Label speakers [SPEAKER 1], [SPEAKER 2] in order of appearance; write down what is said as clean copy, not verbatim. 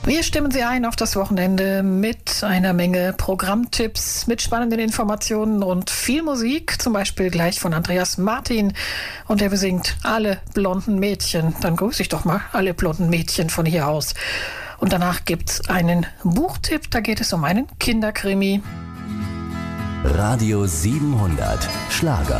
[SPEAKER 1] Wir stimmen Sie ein auf das Wochenende mit einer Menge Programmtipps, mit spannenden Informationen und viel Musik, zum Beispiel gleich von Andreas Martin. Und er besingt Alle blonden Mädchen. Dann grüße ich doch mal alle blonden Mädchen von hier aus. Und danach gibt's einen Buchtipp, da geht es um einen Kinderkrimi.
[SPEAKER 2] Radio 700 Schlager.